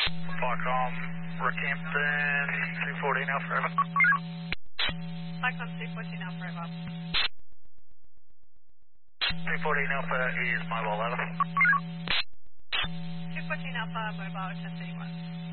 Falcom, Rockhampton, 214 Alpha Forever. Falcon 314 Alpha Forever. 214 Alpha is mobile level. 214 Alpha, mobile 1031.